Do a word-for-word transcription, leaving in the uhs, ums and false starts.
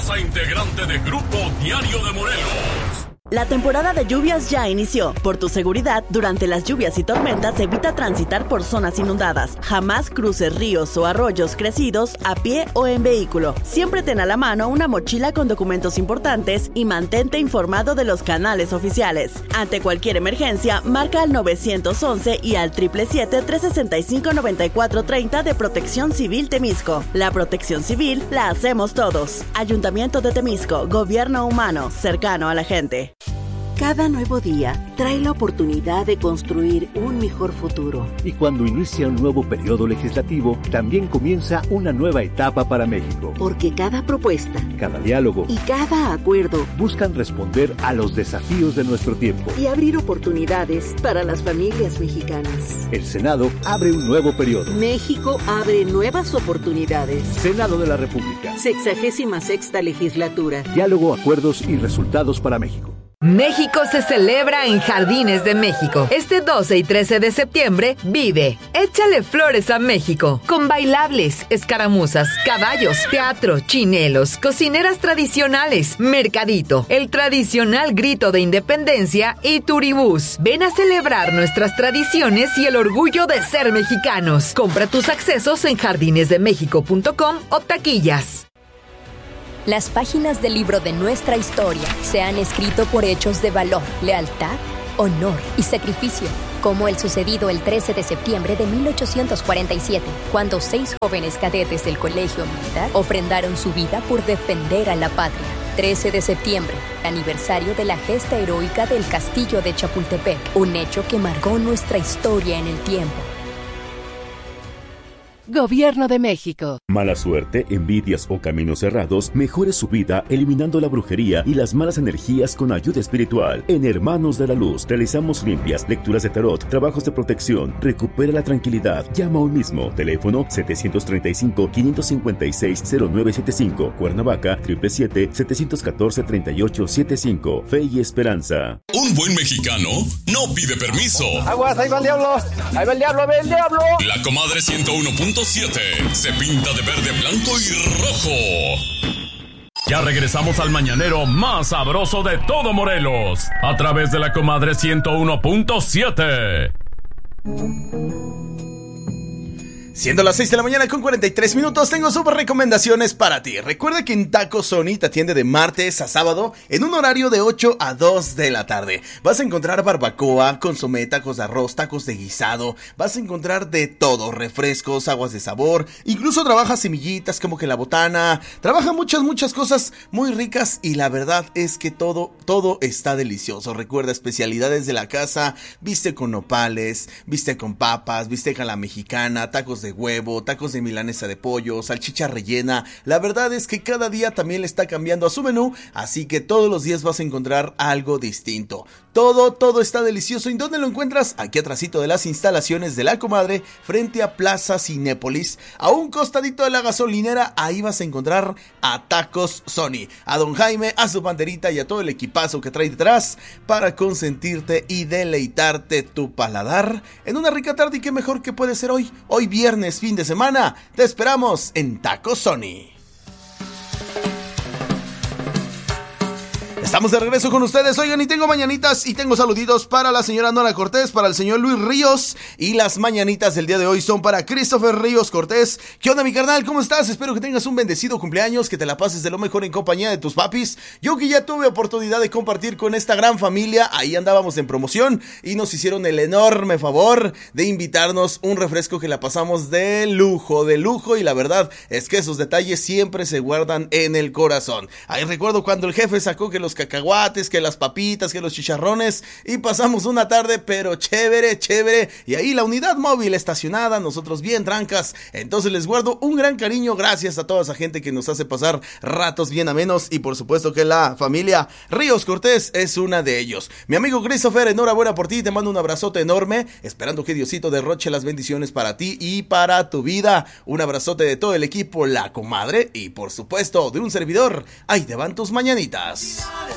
poderosa integrante de Grupo Diario de Morelos. La temporada de lluvias ya inició. Por tu seguridad, durante las lluvias y tormentas, evita transitar por zonas inundadas. Jamás cruces ríos o arroyos crecidos a pie o en vehículo. Siempre ten a la mano una mochila con documentos importantes y mantente informado de los canales oficiales. Ante cualquier emergencia, marca al nueve once y al siete siete siete, tres seis cinco, nueve cuatro tres cero de Protección Civil Temisco. La protección civil la hacemos todos. Ayuntamiento de Temisco, gobierno humano, cercano a la gente. Cada nuevo día trae la oportunidad de construir un mejor futuro. Y cuando inicia un nuevo periodo legislativo, también comienza una nueva etapa para México. Porque cada propuesta, cada diálogo y cada acuerdo buscan responder a los desafíos de nuestro tiempo y abrir oportunidades para las familias mexicanas. El Senado abre un nuevo periodo. México abre nuevas oportunidades. Senado de la República. Sexagésima sexta legislatura. Diálogo, acuerdos y resultados para México. México se celebra en Jardines de México. Este doce y trece de septiembre, vive. Échale flores a México. Con bailables, escaramuzas, caballos, teatro, chinelos, cocineras tradicionales, mercadito, el tradicional grito de independencia y turibús. Ven a celebrar nuestras tradiciones y el orgullo de ser mexicanos. Compra tus accesos en jardines de méxico punto com o taquillas. Las páginas del libro de nuestra historia se han escrito por hechos de valor, lealtad, honor y sacrificio, como el sucedido el trece de septiembre de mil ochocientos cuarenta y siete, cuando seis jóvenes cadetes del Colegio Militar ofrendaron su vida por defender a la patria. trece de septiembre, aniversario de la gesta heroica del Castillo de Chapultepec, un hecho que marcó nuestra historia en el tiempo. Gobierno de México. Mala suerte, envidias o caminos cerrados, mejore su vida eliminando la brujería y las malas energías con ayuda espiritual. En Hermanos de la Luz realizamos limpias, lecturas de tarot, trabajos de protección. Recupera la tranquilidad. Llama hoy mismo. Teléfono siete tres cinco, cinco cinco seis, cero nueve siete cinco. Cuernavaca, siete siete siete, siete uno cuatro, tres ocho siete cinco. Fe y esperanza. Un buen mexicano no pide permiso. Aguas, ahí va el diablo. Ahí va el diablo, ve el diablo. La comadre ciento uno punto siete se pinta de verde, blanco y rojo. Ya regresamos al mañanero más sabroso de todo Morelos, a través de la comadre ciento uno punto siete. Siendo las seis de la mañana con cuarenta y tres minutos, tengo súper recomendaciones para ti. Recuerda que en Taco Sony te atiende de martes a sábado en un horario de ocho a dos de la tarde. Vas a encontrar barbacoa, consomé, tacos de arroz, tacos de guisado. Vas a encontrar de todo, refrescos, aguas de sabor. Incluso trabaja semillitas como que la botana. Trabaja muchas, muchas cosas muy ricas y la verdad es que todo, todo está delicioso. Recuerda especialidades de la casa, viste con nopales, viste con papas, viste a la mexicana, tacos de huevo, tacos de milanesa de pollo, salchicha rellena. La verdad es que cada día también le está cambiando a su menú, así que todos los días vas a encontrar algo distinto. Todo, todo está delicioso. ¿Y dónde lo encuentras? Aquí atrásito de las instalaciones de la comadre, frente a Plaza Cinépolis, a un costadito de la gasolinera. Ahí vas a encontrar a Tacos Sony, a don Jaime, a su banderita y a todo el equipazo que trae detrás para consentirte y deleitarte tu paladar en una rica tarde. Y qué mejor que puede ser hoy, hoy viernes, fin de semana. Te esperamos en Tacos Sony. Estamos de regreso con ustedes, oigan, y tengo mañanitas y tengo saluditos para la señora Nora Cortés, para el señor Luis Ríos, y las mañanitas del día de hoy son para Christopher Ríos Cortés. ¿Qué onda, mi carnal? ¿Cómo estás? Espero que tengas un bendecido cumpleaños, que te la pases de lo mejor en compañía de tus papis. Yo que ya tuve oportunidad de compartir con esta gran familia, ahí andábamos en promoción y nos hicieron el enorme favor de invitarnos un refresco que la pasamos de lujo, de lujo, y la verdad es que esos detalles siempre se guardan en el corazón. Ahí recuerdo cuando el jefe sacó que los cacahuates, que las papitas, que los chicharrones, y pasamos una tarde pero chévere, chévere, y ahí la unidad móvil estacionada, nosotros bien trancas. Entonces les guardo un gran cariño, gracias a toda esa gente que nos hace pasar ratos bien amenos, y por supuesto que la familia Ríos Cortés es una de ellos. Mi amigo Christopher, enhorabuena por ti, te mando un abrazote enorme, esperando que Diosito derroche las bendiciones para ti y para tu vida. Un abrazote de todo el equipo, la comadre, y por supuesto de un servidor. Ahí te van tus mañanitas.